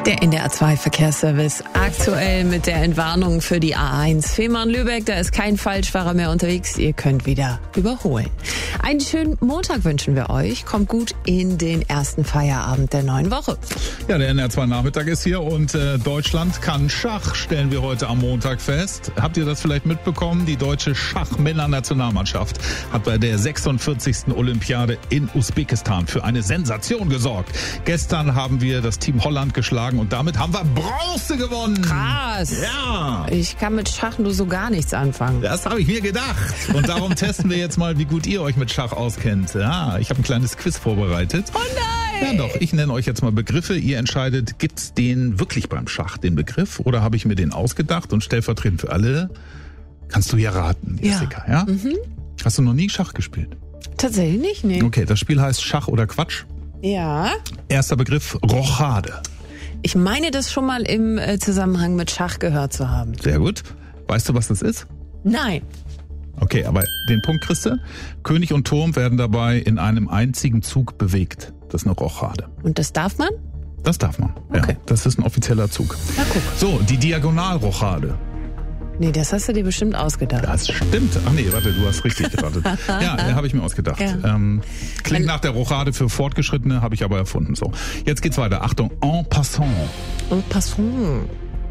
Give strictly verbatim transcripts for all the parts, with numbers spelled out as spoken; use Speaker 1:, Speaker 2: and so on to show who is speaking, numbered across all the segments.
Speaker 1: Der N D R zwei Verkehrsservice aktuell mit der Entwarnung für die A eins Fehmarn-Lübeck. Da ist kein Falschfahrer mehr unterwegs. Ihr könnt wieder überholen. Einen schönen Montag wünschen wir euch. Kommt gut in den ersten Feierabend der neuen Woche.
Speaker 2: Ja, der N D R zwei Nachmittag ist hier und äh, Deutschland kann Schach, stellen wir heute am Montag fest. Habt ihr das vielleicht mitbekommen? Die deutsche Schachmänner-Nationalmannschaft hat bei der sechsundvierzigsten Olympiade in Usbekistan für eine Sensation gesorgt. Gestern haben wir das Team Holland geschlagen und damit haben wir Bronze gewonnen.
Speaker 1: Krass.
Speaker 2: Ja.
Speaker 1: Ich kann mit Schach nur so gar nichts anfangen.
Speaker 2: Das habe ich mir gedacht. Und darum testen wir jetzt mal, wie gut ihr euch mit Schach auskennt. Ja, ich habe ein kleines Quiz vorbereitet.
Speaker 1: Oh nein!
Speaker 2: Ja doch, ich nenne euch jetzt mal Begriffe. Ihr entscheidet, gibt's den wirklich beim Schach, den Begriff? Oder habe ich mir den ausgedacht? Und stellvertretend für alle kannst du ja raten, Jessica. Ja? Ja? Mhm. Hast du noch nie Schach gespielt?
Speaker 1: Tatsächlich nicht, nee.
Speaker 2: Okay, das Spiel heißt Schach oder Quatsch.
Speaker 1: Ja.
Speaker 2: Erster Begriff, Rochade.
Speaker 1: Ich meine, das schon mal im Zusammenhang mit Schach gehört zu haben.
Speaker 2: Sehr gut. Weißt du, was das ist?
Speaker 1: Nein.
Speaker 2: Okay, aber den Punkt kriegst du. König und Turm werden dabei in einem einzigen Zug bewegt. Das ist eine Rochade.
Speaker 1: Und das darf man?
Speaker 2: Das darf man. Okay. Ja, das ist ein offizieller Zug.
Speaker 1: Na guck.
Speaker 2: So, die Diagonalrochade.
Speaker 1: Nee, das hast du dir bestimmt ausgedacht.
Speaker 2: Das stimmt. Ach nee, warte, du hast richtig geraten. Ja, habe ich mir ausgedacht. Ja. Ähm, klingt nach der Rochade für Fortgeschrittene, habe ich aber erfunden. So, jetzt geht's weiter. Achtung, en passant.
Speaker 1: En passant.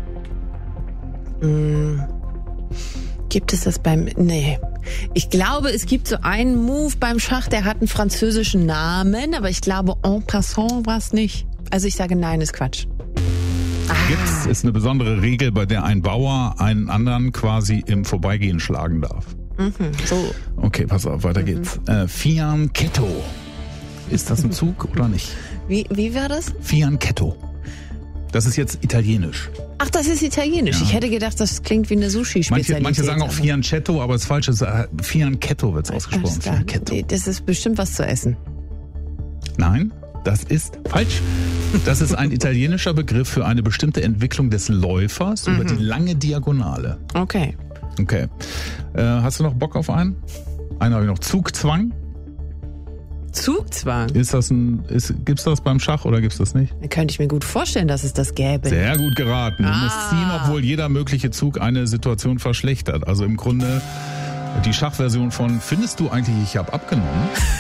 Speaker 1: Hm. Gibt es das beim... Nee. Ich glaube, es gibt so einen Move beim Schach, der hat einen französischen Namen, aber ich glaube, en passant war es nicht. Also ich sage nein, ist Quatsch.
Speaker 2: Ah. Gibt's, ist eine besondere Regel, bei der ein Bauer einen anderen quasi im Vorbeigehen schlagen darf.
Speaker 1: Mhm, so.
Speaker 2: Okay, pass auf, weiter mhm. geht's. Äh, Fianchetto. Ist das ein Zug oder nicht?
Speaker 1: Wie, wie war das?
Speaker 2: Fianchetto. Das ist jetzt italienisch.
Speaker 1: Ach, das ist italienisch. Ja. Ich hätte gedacht, das klingt wie eine Sushi-Spezialität.
Speaker 2: Manche, manche sagen auch Fianchetto, aber das Falsche ist Fianchetto wird's ausgesprochen. Fianchetto.
Speaker 1: Das ist bestimmt was zu essen.
Speaker 2: Nein, das ist falsch. Das ist ein italienischer Begriff für eine bestimmte Entwicklung des Läufers mhm. über die lange Diagonale.
Speaker 1: Okay.
Speaker 2: Okay. Äh, hast du noch Bock auf einen? Einen habe ich noch. Zugzwang.
Speaker 1: Zugzwang?
Speaker 2: Ist das ein, ist, gibt's das beim Schach oder gibt's das nicht?
Speaker 1: Da könnte ich mir gut vorstellen, dass es das gäbe.
Speaker 2: Sehr gut geraten. Du
Speaker 1: ah.
Speaker 2: musst ziehen, obwohl jeder mögliche Zug eine Situation verschlechtert. Also im Grunde die Schachversion von Findest du eigentlich, ich habe abgenommen?